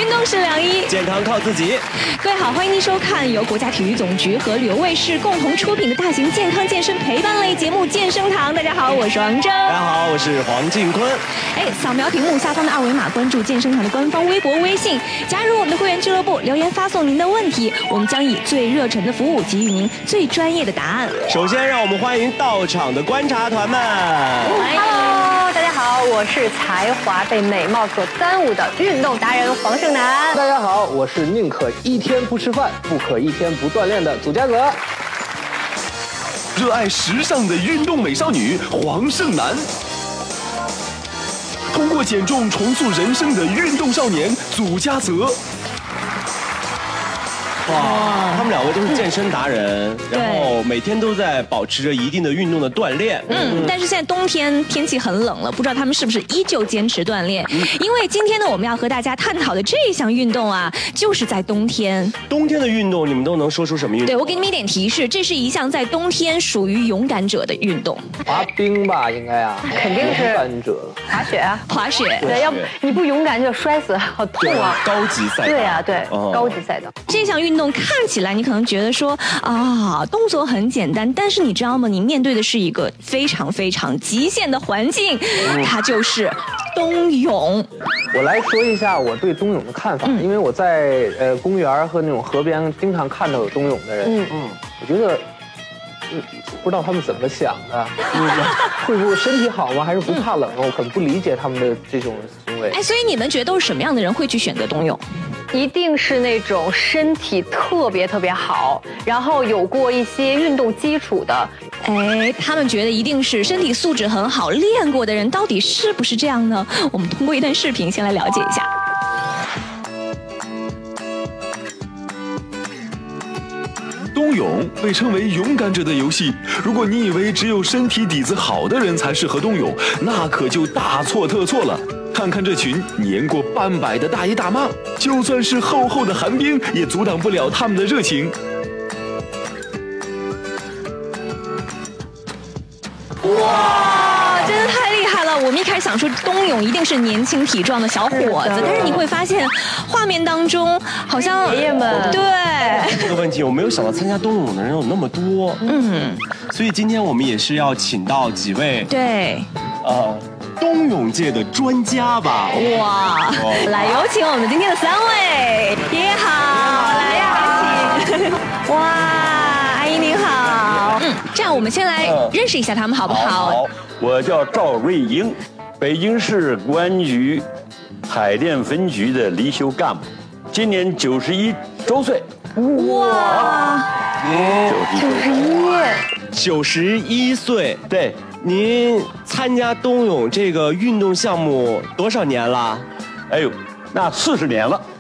运动是良医， 健康靠自己。 各位好，欢迎您收看由国家体育总局和旅游卫视共同出品的大型健康健身陪伴类节目《健身堂》。大家好，我是王铮。 大家好，我是黄靖坤。 扫描屏幕下方的二维码，关注健身堂的官方微博、微信，加入我们的会员俱乐部，留言发送您的问题，我们将以最热忱的服务给予您最专业的答案。 首先，让我们欢迎到场的观察团们。 Hello， 大家好，我是才华被美貌所耽误的运动达人黄胜男。 大家好，我是宁可一天不吃饭，不可一天不锻炼的祖家泽。 热爱时尚的运动美少女黄胜男，通过减重重塑人生的运动少年祖家泽。 哇，他们两位都是健身达人，然后每天都在保持着一定的运动的锻炼。 但是现在冬天天气很冷了，不知道他们是不是依旧坚持锻炼？因为今天呢，我们要和大家探讨的这项运动啊，就是在冬天。 冬天的运动，你们都能说出什么运动？ 对，我给你们一点提示，这是一项在冬天属于勇敢者的运动。 滑冰吧，应该啊， 肯定是勇敢者。 滑雪啊， 滑雪。 对，要不你不勇敢就摔死，好痛啊！ 高级赛道。 对啊，对，高级赛道。 这项运动看起来你可能觉得说啊，动作很简单，但是你知道吗？你面对的是一个非常非常极限的环境，它就是冬泳。 我来说一下我对冬泳的看法，因为我在公园和那种河边经常看到有冬泳的人，我觉得。不知道他们怎么想的，会不会身体好吗？还是不怕冷？我很不理解他们的这种行为。 所以你们觉得都是什么样的人会去选择冬泳？ 一定是那种身体特别特别好，然后有过一些运动基础的。 他们觉得一定是身体素质很好、练过的人，到底是不是这样呢？我们通过一段视频先来了解一下。 冬泳被称为勇敢者的游戏，如果你以为只有身体底子好的人才适合冬泳，那可就大错特错了。看看这群年过半百的大爷大妈，就算是厚厚的寒冰，也阻挡不了他们的热情。 哇，真的太厉害了！我们一开始想说冬泳一定是年轻体壮的小伙子，但是你会发现画面当中好像爷爷们对这个问题，我没有想到参加冬泳的人有那么多。所以今天我们也是要请到几位冬泳界的专家吧。 哇，来有请我们今天的3位。爷爷好，来呀，哇，阿姨您好。这样我们先来认识一下他们好不好？ 好，我叫赵瑞英，北京市公安局海淀分局的离休干部，今年91周岁。 哇 ，91岁。 对， 您参加冬泳这个运动项目多少年了？ 哎呦，那40年了。